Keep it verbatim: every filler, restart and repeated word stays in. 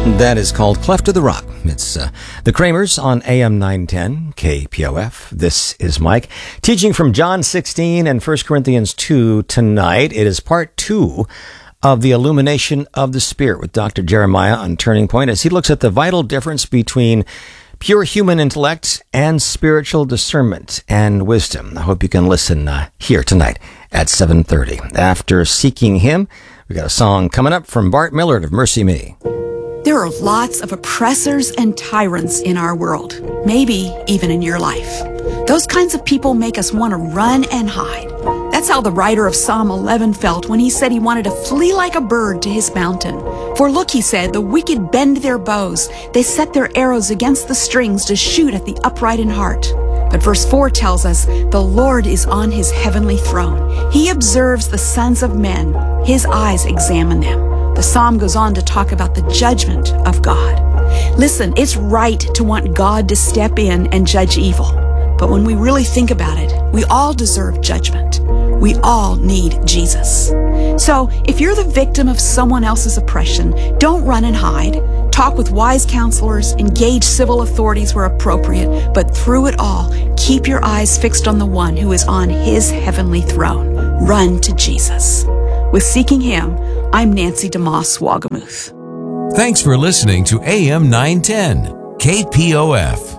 That is called Cleft of the Rock. It's uh, the Kramers on A M nine ten K P O F. This is Mike, teaching from John sixteen and First Corinthians two tonight. It is part two of the Illumination of the Spirit with Doctor Jeremiah on Turning Point as he looks at the vital difference between pure human intellect and spiritual discernment and wisdom. I hope you can listen uh, here tonight at seven thirty. After Seeking Him, we got a song coming up from Bart Millard of Mercy Me. There are lots of oppressors and tyrants in our world, maybe even in your life. Those kinds of people make us want to run and hide. That's how the writer of Psalm eleven felt when he said he wanted to flee like a bird to his mountain. For look, he said, the wicked bend their bows. They set their arrows against the strings to shoot at the upright in heart. But verse four tells us, the Lord is on his heavenly throne. He observes the sons of men. His eyes examine them. The psalm goes on to talk about the judgment of God. Listen, it's right to want God to step in and judge evil. But when we really think about it, we all deserve judgment. We all need Jesus. So if you're the victim of someone else's oppression, don't run and hide. Talk with wise counselors, engage civil authorities where appropriate, but through it all, keep your eyes fixed on the one who is on his heavenly throne. Run to Jesus. With Seeking Him, I'm Nancy DeMoss Wagamuth. Thanks for listening to A M nine ten K P O F.